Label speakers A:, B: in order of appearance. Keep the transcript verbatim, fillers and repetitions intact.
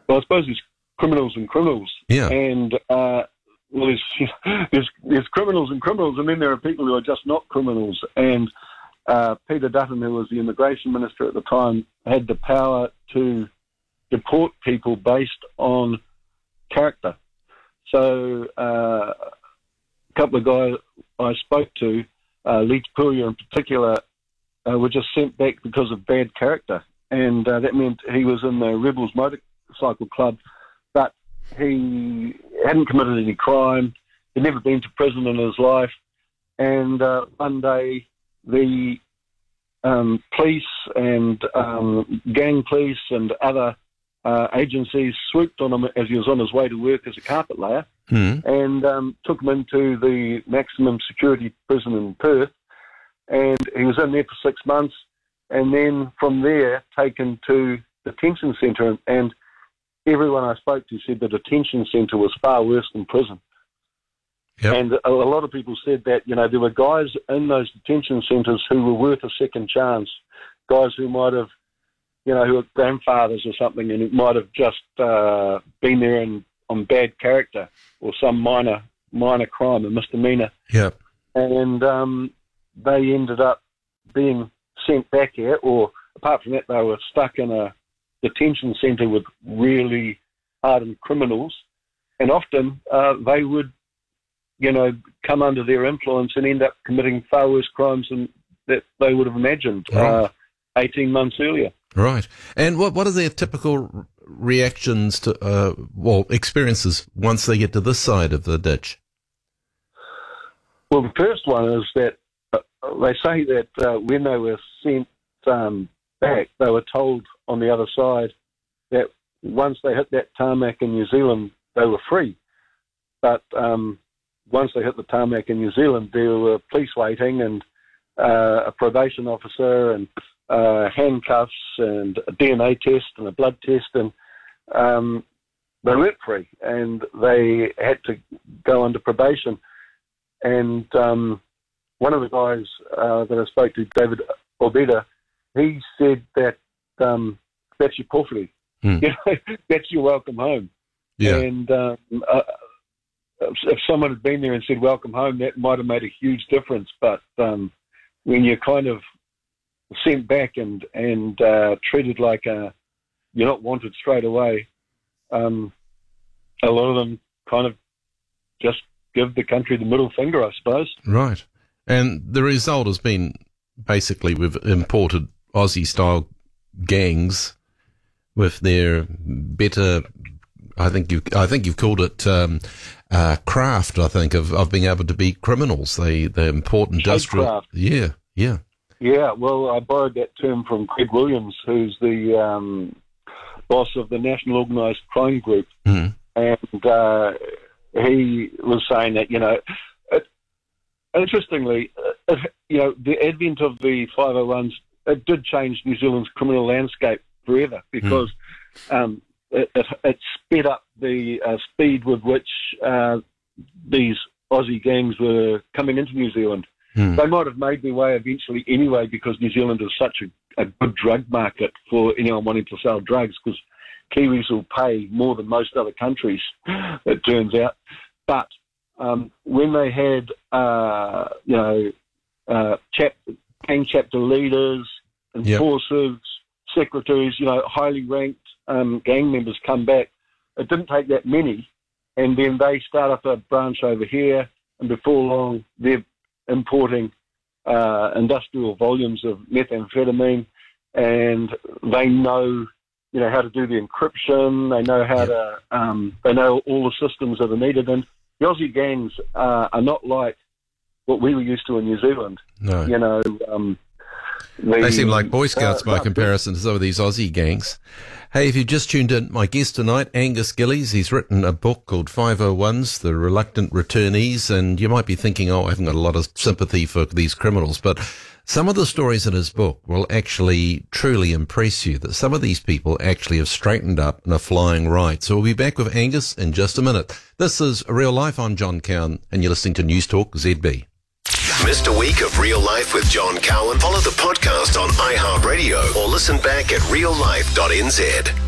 A: well, I suppose there's criminals and criminals.
B: Yeah.
A: And, uh, well, there's, there's, there's criminals and criminals, and then there are people who are just not criminals. And uh, Peter Dutton, who was the immigration minister at the time, had the power to deport people based on character. So uh, a couple of guys I spoke to, uh, Lee Tupuria in particular, uh, were just sent back because of bad character. And uh, that meant he was in the Rebels Motorcycle Club, but he hadn't committed any crime. He'd never been to prison in his life. And uh, one day the um, police and um, gang police and other uh, agencies swooped on him as he was on his way to work as a carpet layer
B: mm.
A: and um, took him into the maximum security prison in Perth. And he was in there for six months and then from there taken to the detention centre. And everyone I spoke to said the detention centre was far worse than prison.
B: Yep.
A: And a, a lot of people said that, you know, there were guys in those detention centres who were worth a second chance, guys who might have, you know, who were grandfathers or something and who might have just uh, been there in, on bad character or some minor minor crime, a misdemeanour.
B: Yep.
A: And um, they ended up being sent back here, or apart from that, they were stuck in a detention centre with really hardened criminals, and often uh, they would, you know, come under their influence and end up committing far worse crimes than that they would have imagined
B: right.
A: uh, eighteen months earlier.
B: Right. And what what are their typical reactions to, uh, well, experiences once they get to this side of the ditch?
A: Well, the first one is that uh, they say that uh, when they were sent um, back, they were told on the other side that once they hit that tarmac in New Zealand, they were free. But um, once they hit the tarmac in New Zealand, there were police waiting and uh, a probation officer and uh, handcuffs and a D N A test and a blood test, and um, they weren't free, and they had to go under probation. And um, one of the guys uh, that I spoke to, David Orbeda, he said that um, that's your porphyry.
B: Hmm.
A: You know, that's your welcome home.
B: Yeah.
A: And um, uh, if someone had been there and said welcome home, that might have made a huge difference. But um, when you're kind of sent back and and uh, treated like a, you're not wanted straight away, um, a lot of them kind of just give the country the middle finger, I suppose.
B: Right. And the result has been basically we've imported Aussie-style gangs with their better, I think you, I think you've called it um, uh, craft. I think of, of being able to be criminals. They they import industrial.
A: Craft.
B: Yeah, yeah,
A: yeah. Well, I borrowed that term from Craig Williams, who's the um, boss of the National Organised Crime Group,
B: mm.
A: and uh, he was saying that, you know, it, interestingly, it, you know, the advent of the five oh ones, it did change New Zealand's criminal landscape forever because mm. um, it, it, it sped up the uh, speed with which uh, these Aussie gangs were coming into New Zealand. Mm. They might have made their way eventually anyway because New Zealand is such a, a good drug market for anyone wanting to sell drugs, because Kiwis will pay more than most other countries, it turns out. But um, when they had, uh, you know, uh, chap, gang chapter leaders, enforcers, yep. secretaries, you know, highly ranked um, gang members come back, it didn't take that many, and then they start up a branch over here, and before long they're importing uh, industrial volumes of methamphetamine, and they know, you know, how to do the encryption. They know how yep. to, um, they know all the systems that are needed. And the Aussie gangs uh, are not like what we were used to in New Zealand.
B: No.
A: You know, um, the,
B: they seem like Boy Scouts uh, by
A: no,
B: comparison to some of these Aussie gangs. Hey, if you've just tuned in, my guest tonight, Angus Gillies, he's written a book called five oh ones, The Reluctant Returnees, and you might be thinking, oh, I haven't got a lot of sympathy for these criminals, but some of the stories in his book will actually truly impress you, that some of these people actually have straightened up and are flying right. So we'll be back with Angus in just a minute. This is Real Life. I'm John Cowan, and you're listening to News Talk Z B.
C: Missed a week of Real Life with John Cowan? Follow the podcast on iHeartRadio or listen back at real life dot n z.